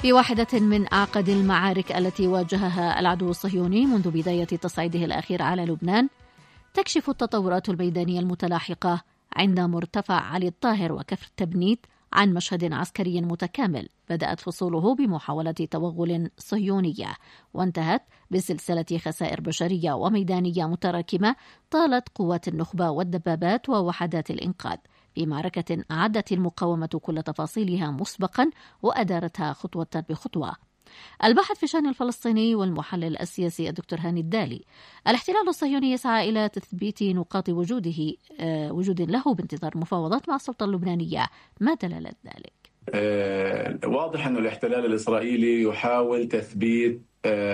في واحدة من أعقد المعارك التي واجهها العدو الصهيوني منذ بداية تصعيده الأخير على لبنان، تكشف التطورات الميدانية المتلاحقة عند مرتفع علي الطاهر وكفر تبنيت عن مشهد عسكري متكامل بدأت فصوله بمحاولة توغل صهيونية وانتهت بسلسلة خسائر بشرية وميدانية متراكمة طالت قوات النخبة والدبابات ووحدات الإنقاذ في معركة أعدت المقاومة كل تفاصيلها مسبقا وأدارتها خطوة بخطوة. الباحث في الشأن الفلسطيني والمحلل السياسي الدكتور هاني الدالي: الاحتلال الصهيوني يسعى إلى تثبيت نقاط وجود له بانتظار مفاوضات مع السلطة اللبنانية، ما دلالة ذلك؟ واضح أن الاحتلال الإسرائيلي يحاول تثبيت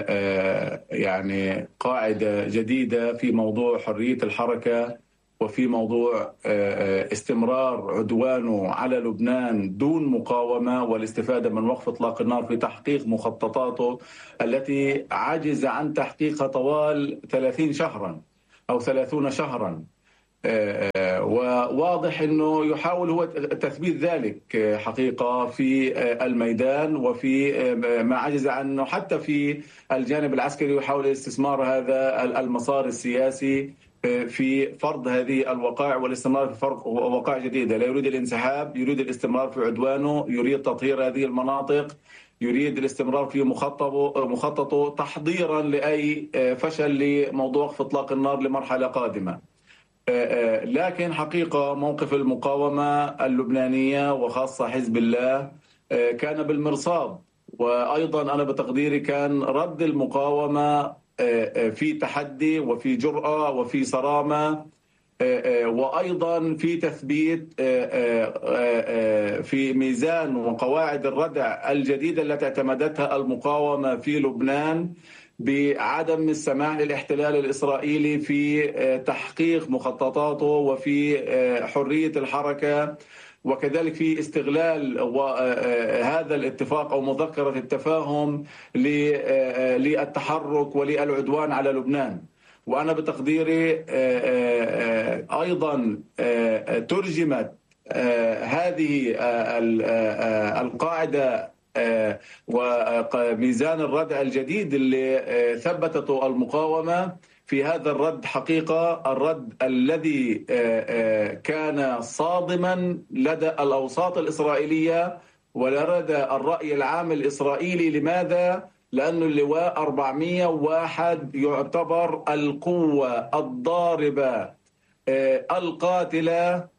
يعني قاعدة جديدة في موضوع حرية الحركة وفي موضوع استمرار عدوانه على لبنان دون مقاومة والاستفادة من وقف إطلاق النار في تحقيق مخططاته التي عجز عن تحقيقها طوال 30 شهرا أو 30 شهرا. وواضح أنه يحاول هو تثبيت ذلك حقيقة في الميدان وفي ما عجز عنه حتى في الجانب العسكري، يحاول استثمار هذا المسار السياسي في فرض هذه الوقائع والاستمرار في فرض وقائع جديدة. لا يريد الانسحاب، يريد الاستمرار في عدوانه، يريد تطهير هذه المناطق، يريد الاستمرار في مخططه تحضيرا لأي فشل لموضوع وقف إطلاق النار لمرحلة قادمة. لكن حقيقة موقف المقاومة اللبنانية وخاصة حزب الله كان بالمرصاد، وأيضا أنا بتقديري كان رد المقاومة في تحدي وفي جرأة وفي صرامة، وأيضا في تثبيت في ميزان وقواعد الردع الجديدة التي اعتمدتها المقاومة في لبنان بعدم السماح للاحتلال الإسرائيلي في تحقيق مخططاته وفي حرية الحركة، وكذلك في استغلال هذا الاتفاق أو مذكرة التفاهم للتحرك وللعدوان على لبنان. وأنا بتقديري أيضا ترجمت هذه القاعدة وميزان الردع الجديد اللي ثبتته المقاومة في هذا الرد، حقيقة الرد الذي كان صادما لدى الأوساط الإسرائيلية ولدى الرأي العام الإسرائيلي. لماذا؟ لأن اللواء 401 يعتبر القوة الضاربة القاتلة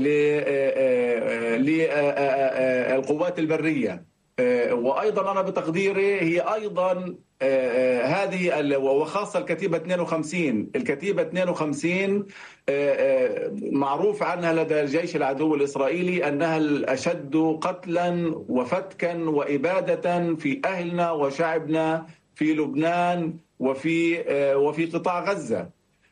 للقوات البرية. وأيضا أنا بتقديري هي أيضا هذه وخاصة الكتيبة 52. الكتيبة 52 معروف عنها لدى الجيش العدو الإسرائيلي أنها الأشد قتلا وفتكا وإبادة في أهلنا وشعبنا في لبنان وفي قطاع غزة.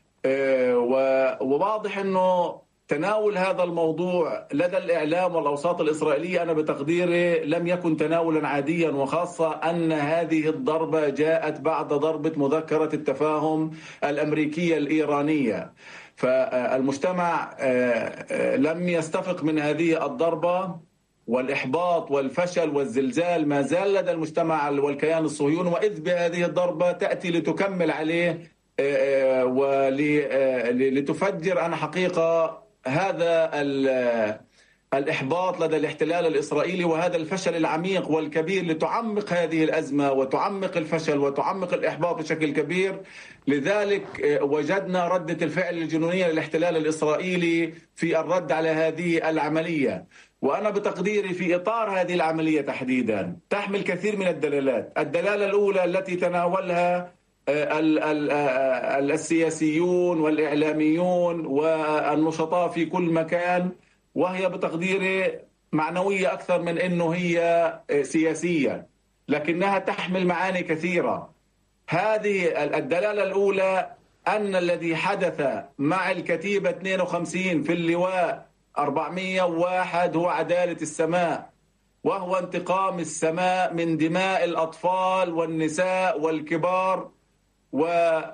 وواضح أنه تناول هذا الموضوع لدى الإعلام والأوساط الإسرائيلية أنا بتقديري لم يكن تناولا عاديا، وخاصة أن هذه الضربة جاءت بعد ضربة مذكرة التفاهم الأمريكية الإيرانية. فالمجتمع لم يستفق من هذه الضربة، والإحباط والفشل والزلزال ما زال لدى المجتمع والكيان الصهيوني، وإذ بهذه الضربة تأتي لتكمل عليه ولتفجر أنا حقيقة هذا الإحباط لدى الاحتلال الإسرائيلي وهذا الفشل العميق والكبير، لتعمق هذه الأزمة وتعمق الفشل وتعمق الإحباط بشكل كبير. لذلك وجدنا ردة الفعل الجنونية للاحتلال الإسرائيلي في الرد على هذه العملية. وأنا بتقديري في إطار هذه العملية تحديدا تحمل كثير من الدلالات. الدلالة الأولى التي تناولها السياسيون والإعلاميون والنشطاء في كل مكان، وهي بتقديري معنوية أكثر من أنه هي سياسية، لكنها تحمل معاني كثيرة. هذه الدلالة الأولى أن الذي حدث مع الكتيبة 52 في اللواء 401 هو عدالة السماء، وهو انتقام السماء من دماء الأطفال والنساء والكبار ومن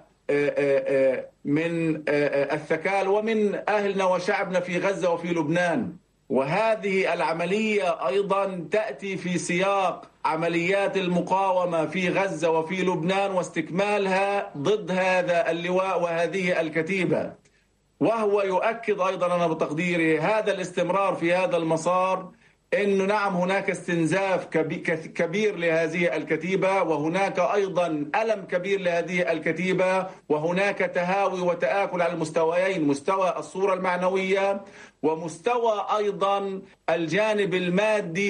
الثكال ومن أهلنا وشعبنا في غزة وفي لبنان. وهذه العملية أيضا تأتي في سياق عمليات المقاومة في غزة وفي لبنان واستكمالها ضد هذا اللواء وهذه الكتيبة. وهو يؤكد أيضا أنا بتقديري هذا الاستمرار في هذا المسار، أنه نعم هناك استنزاف كبير لهذه الكتيبة، وهناك أيضا ألم كبير لهذه الكتيبة، وهناك تهاوي وتآكل على المستويين، مستوى الصورة المعنوية ومستوى أيضا الجانب المادي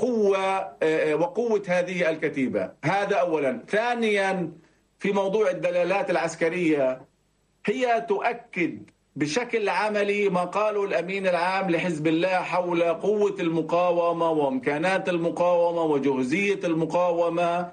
وقوة هذه الكتيبة. هذا أولا. ثانيا، في موضوع الدلالات العسكرية، هي تؤكد بشكل عملي ما قاله الأمين العام لحزب الله حول قوة المقاومة وإمكانات المقاومة وجهزية المقاومة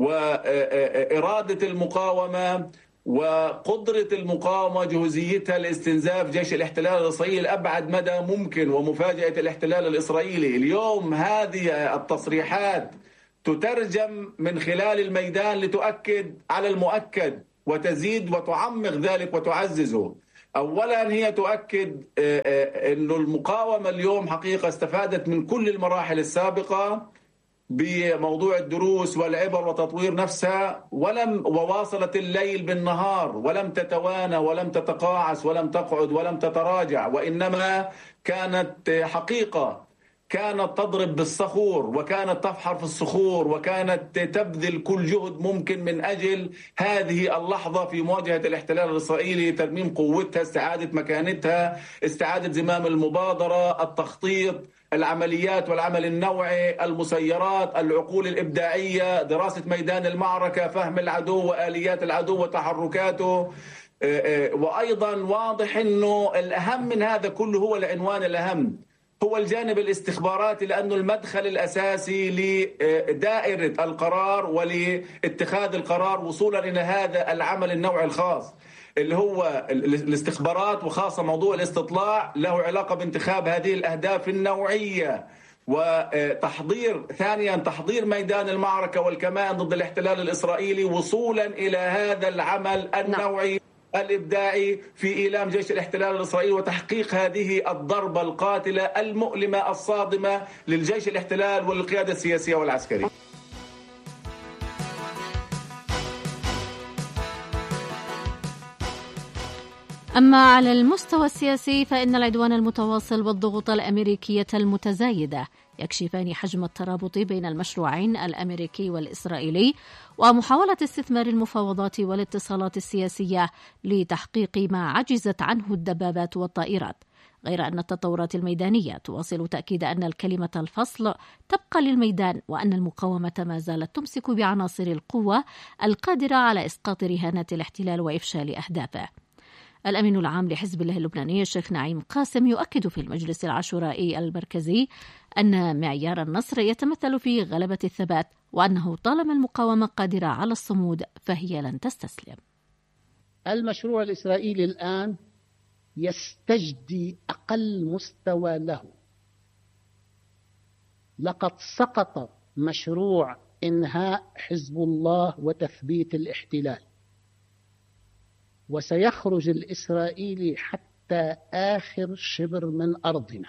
وإرادة المقاومة وقدرة المقاومة، جهزيتها لاستنزاف جيش الاحتلال الإسرائيلي لأبعد مدى ممكن ومفاجأة الاحتلال الإسرائيلي. اليوم هذه التصريحات تترجم من خلال الميدان لتؤكد على المؤكد وتزيد وتعمق ذلك وتعززه. أولا، هي تؤكد أن المقاومة اليوم حقيقة استفادت من كل المراحل السابقة بموضوع الدروس والعبر وتطوير نفسها، وواصلت الليل بالنهار ولم تتوانى ولم تتقاعس ولم تقعد ولم تتراجع، وإنما كانت حقيقة كانت تضرب بالصخور وكانت تفحر في الصخور وكانت تبذل كل جهد ممكن من أجل هذه اللحظة في مواجهة الاحتلال الإسرائيلي، ترميم قوتها، استعادة مكانتها، استعادة زمام المبادرة، التخطيط، العمليات والعمل النوعي، المسيرات، العقول الإبداعية، دراسة ميدان المعركة، فهم العدو وآليات العدو وتحركاته. وأيضا واضح أنه الأهم من هذا كله هو العنوان الأهم، هو الجانب الاستخباراتي، لأنه المدخل الأساسي لدائرة القرار ولاتخاذ القرار وصولا إلى هذا العمل النوعي الخاص اللي هو الاستخبارات، وخاصة موضوع الاستطلاع له علاقة بانتخاب هذه الأهداف النوعية وتحضير. ثانيا، تحضير ميدان المعركة والكمان ضد الاحتلال الإسرائيلي وصولا إلى هذا العمل النوعي الإبداعي في إيلام جيش الاحتلال الإسرائيلي وتحقيق هذه الضربة القاتلة المؤلمة الصادمة للجيش الاحتلال والقيادة السياسية والعسكرية. أما على المستوى السياسي فإن العدوان المتواصل والضغوط الأمريكية المتزايدة يكشفان حجم الترابط بين المشروعين الأمريكي والإسرائيلي ومحاولة استثمار المفاوضات والاتصالات السياسية لتحقيق ما عجزت عنه الدبابات والطائرات، غير أن التطورات الميدانية تواصل تأكيد أن الكلمة الفصل تبقى للميدان وأن المقاومة ما زالت تمسك بعناصر القوة القادرة على إسقاط رهانات الاحتلال وإفشال أهدافه. الأمين العام لحزب الله اللبناني الشيخ نعيم قاسم يؤكد في المجلس العاشورائي المركزي أن معيار النصر يتمثل في غلبة الثبات، وأنه طالما المقاومة قادرة على الصمود فهي لن تستسلم. المشروع الإسرائيلي الآن يستجدي أقل مستوى له. لقد سقط مشروع إنهاء حزب الله وتثبيت الاحتلال، وسيخرج الإسرائيلي حتى آخر شبر من أرضنا.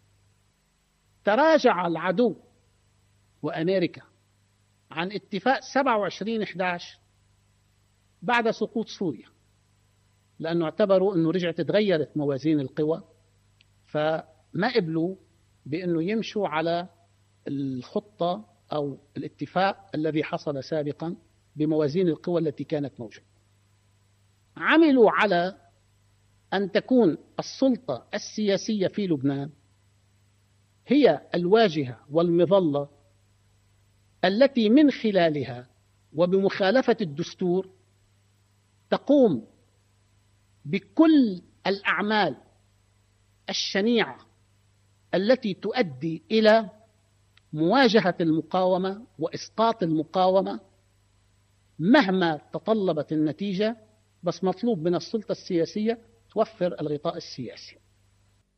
تراجع العدو وأمريكا عن اتفاق 27/11 بعد سقوط سوريا، لأنه اعتبروا أنه رجعت تغيرت موازين القوى، فما قبلوا بأنه يمشوا على الخطة أو الاتفاق الذي حصل سابقا بموازين القوى التي كانت موجودة. عملوا على أن تكون السلطة السياسية في لبنان هي الواجهة والمظلة التي من خلالها وبمخالفة الدستور تقوم بكل الأعمال الشنيعة التي تؤدي إلى مواجهة المقاومة وإسقاط المقاومة مهما تطلبت النتيجة، بس مطلوب من السلطة السياسية توفر الغطاء السياسي.